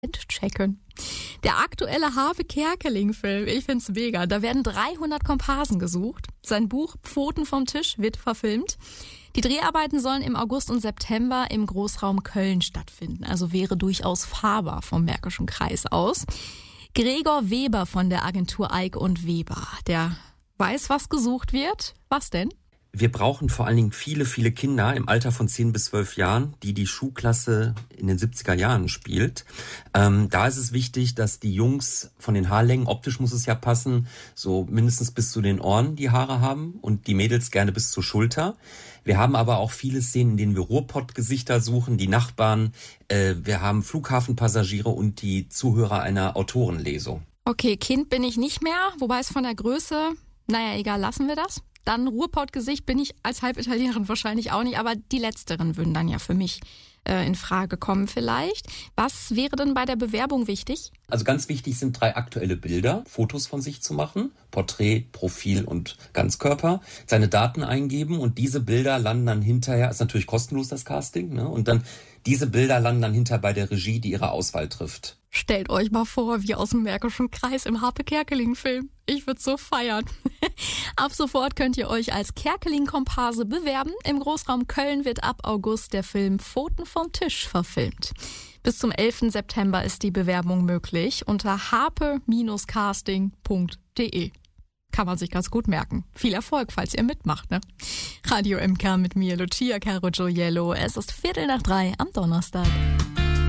checken. Der aktuelle Harpe Kerkeling-Film, ich find's mega. Da werden 300 Komparsen gesucht. Sein Buch Pfoten vom Tisch wird verfilmt. Die Dreharbeiten sollen im August und September im Großraum Köln stattfinden. Also wäre durchaus fahrbar vom Märkischen Kreis aus. Gregor Weber von der Agentur Eick und Weber, der weiß, was gesucht wird. Was denn? Wir brauchen vor allen Dingen viele, viele Kinder im Alter von 10 bis 12 Jahren, die Schulklasse in den 70er Jahren spielt. Da ist es wichtig, dass die Jungs von den Haarlängen, optisch muss es ja passen, so mindestens bis zu den Ohren die Haare haben und die Mädels gerne bis zur Schulter. Wir haben aber auch viele Szenen, in denen wir Ruhrpott-Gesichter suchen, die Nachbarn. Wir haben Flughafenpassagiere und die Zuhörer einer Autorenlesung. Okay, Kind bin ich nicht mehr, wobei es von der Größe, naja, egal, lassen wir das. Dann Ruhrpott-Gesicht bin ich als Halbitalienerin wahrscheinlich auch nicht, aber die Letzteren würden dann ja für mich in Frage kommen vielleicht. Was wäre denn bei der Bewerbung wichtig? Also ganz wichtig sind 3 aktuelle Bilder, Fotos von sich zu machen, Porträt, Profil und Ganzkörper, seine Daten eingeben und diese Bilder landen dann hinterher, ist natürlich kostenlos das Casting, ne? Und dann diese Bilder landen dann hinterher bei der Regie, die ihre Auswahl trifft. Stellt euch mal vor, wie aus dem Märkischen Kreis im Harpe Kerkeling-Film. Ich würde so feiern. Ab sofort könnt ihr euch als Kerkeling-Komparse bewerben. Im Großraum Köln wird ab August der Film Pfoten vom Tisch verfilmt. Bis zum 11. September ist die Bewerbung möglich unter harpe-casting.de. Kann man sich ganz gut merken. Viel Erfolg, falls ihr mitmacht, ne? Radio MK mit mir, Lucia Caro Gioiello. Es ist 2:45 am Donnerstag.